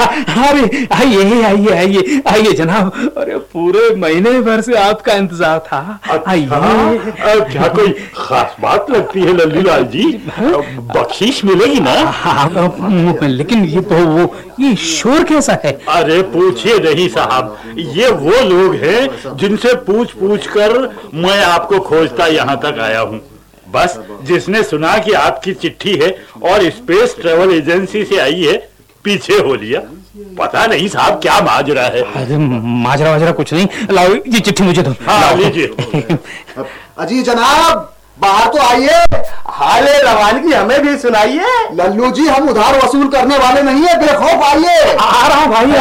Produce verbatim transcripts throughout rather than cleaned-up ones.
अरे आइए आइए आइए आइए जनाब, अरे पूरे महीने भर से आपका इंतजार था। आइए। क्या कोई खास बात लगती है लल्लूलाल जी? बख्शीश मिलेगी ना? हाँ, लेकिन ये तो वो ये शोर कैसा है? अरे पूछिए नहीं साहब, ये वो लोग हैं जिनसे पूछ पूछ कर मैं आपको खोजता यहाँ तक आया हूँ। बस जिसने सुना कि आपकी चिट्ठी है और स्पेस ट्रेवल एजेंसी से आई है, पीछे हो लिया। पता नहीं साहब क्या माजरा है। अरे माजरा वाजरा कुछ नहीं, लाओ ये चिट्ठी मुझे दो। हाँ लीजिए। अजी जनाब बाहर तो आइए, हाले रवानगी हमें भी सुनाइए। लल्लू जी हम उधार वसूल करने वाले नहीं है, बेखौफ आइए। आ रहा हूँ भाई,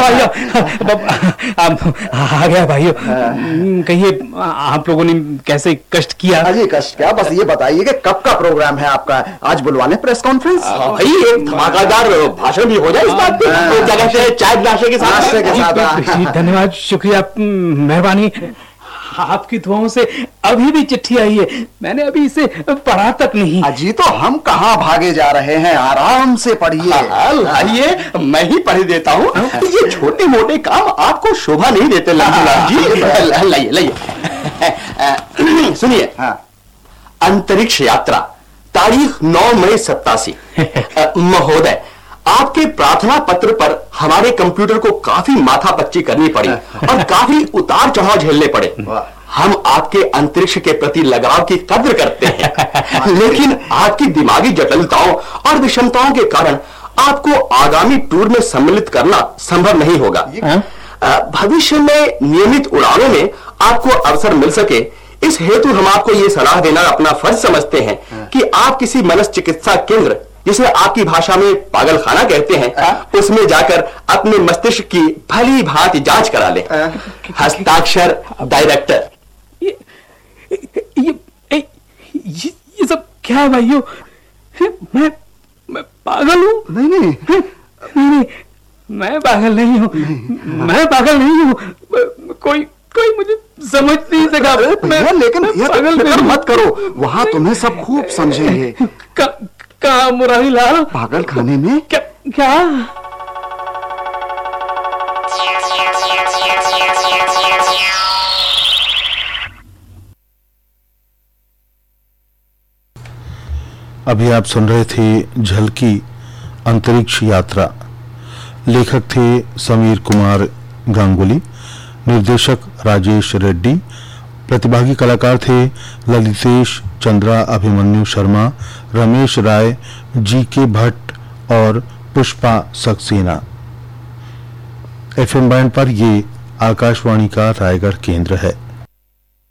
आ गया भाइयों। कहिए आप लोगों ने कैसे कष्ट किया? अजी कष्ट क्या, बस ये बताइए कि कब का प्रोग्राम है आपका? आज बुलवाने प्रेस कॉन्फ्रेंस? भाई एक धमाकेदार भाषण भी हो जाए इस बात पे, जगह से चाय नाश्ते के साथ। धन्यवाद, शुक्रिया, मेहरबानी। आपकी दुआओं से अभी भी चिट्ठी आई है, मैंने अभी इसे पढ़ा तक नहीं। अजी तो हम कहाँ भागे जा रहे हैं, आराम से पढ़िए। लाइए मैं ही पढ़ देता हूँ। ये छोटे मोटे काम आपको शोभा नहीं देते लल्लूलाल जी। लाइए लाइए सुनिए। अंतरिक्ष यात्रा, तारीख नौ मई सत्तासी। महोदय, आपके प्रार्थना पत्र पर हमारे कंप्यूटर को काफी माथापच्ची करनी पड़ी और काफी उतार चढ़ाव झेलने पड़े। हम आपके अंतरिक्ष के प्रति लगाव की कद्र करते हैं, लेकिन आपकी दिमागी जटिलताओं और विषमताओं के कारण आपको आगामी टूर में सम्मिलित करना संभव नहीं होगा। भविष्य में नियमित उड़ानों में आपको अवसर मिल सके, इस हेतु हम आपको ये सलाह देना अपना फर्ज समझते हैं कि आप किसी मनोचिकित्सा केंद्र, जिसे आपकी भाषा में पागलखाना कहते हैं, उसमें जाकर अपने मस्तिष्क की भली भांति जांच करा लें। हस्ताक्षर डायरेक्टर। ये ये ये, ये सब क्या है भाइयों? मैं मैं पागल हूँ? नहीं नहीं नहीं नहीं, मैं पागल नहीं हूँ, मैं पागल नहीं हूँ। कोई कोई मुझे समझ नहीं सका। मैं लेकिन पागल मत करो, वहाँ तुम्हें सब खूब समझेंगे। कहा मुरारी लाल? पागल खाने में। क्या क्या? अभी आप सुन रहे थे झलकी अंतरिक्ष यात्रा। लेखक थे समीर कुमार गांगुली, निर्देशक राजेश रेड्डी, प्रतिभागी कलाकार थे ललितेश चंद्रा, अभिमन्यु शर्मा, रमेश राय, जी के भट्ट और पुष्पा सक्सेना। एफएम बैंड पर ये आकाशवाणी का रायगढ़ केंद्र है।